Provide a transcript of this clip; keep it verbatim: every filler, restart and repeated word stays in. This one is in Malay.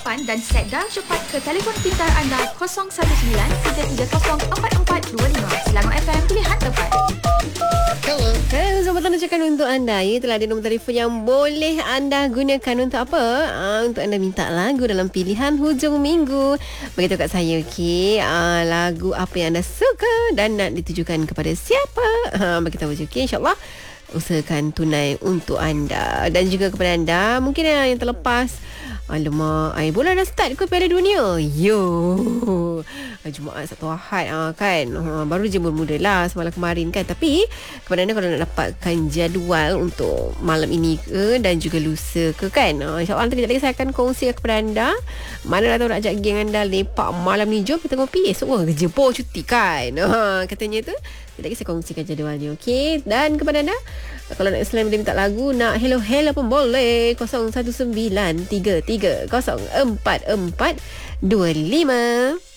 Irfan dan set dah cepat ke telefon pintar anda kosong satu sembilan tiga tiga kosong empat empat dua lima. Selangor F M, pilihan tepat. Hello. Hello, kesempatan ucapkan untuk anda. Ya, telah ada nombor telefon yang boleh anda gunakan untuk apa? Uh, untuk anda minta lagu dalam pilihan hujung minggu. Beritahu kat saya, okey. Uh, lagu apa yang anda suka dan nak ditujukan kepada siapa? Uh, beritahu je, okey. InsyaAllah usahakan tunai untuk anda. Dan juga kepada anda mungkin yang terlepas, alamak, ai bola dah start ke Piala Dunia? Yo, Jumaat satu Ahad ah, kan ha, baru je bermula lah semalam kemarin kan. Tapi kepada anda, kalau nak dapatkan jadual untuk malam ini ke dan juga lusa ke kan, ha, InsyaAllah nanti kejap lagi saya akan kongsi kepada anda. Mana dah tahu nak ajak geng anda lepak malam ni, jom kita ngopi. Esok pun kerja pun cuti kan, ha, katanya tu. Kejap lagi saya kongsikan jadualnya, okey. Dan kepada anda, kalau nak selain boleh minta lagu, nak hello-hello pun boleh. kosong satu sembilan tiga tiga kosong empat empat dua lima.